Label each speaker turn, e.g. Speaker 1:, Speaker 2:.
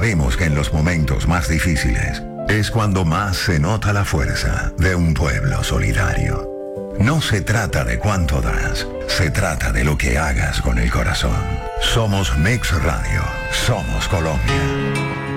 Speaker 1: Sabemos que en los momentos más difíciles es cuando más se nota la fuerza de un pueblo solidario. No se trata de cuánto das, se trata de lo que hagas con el corazón. Somos Mix Radio, somos Colombia.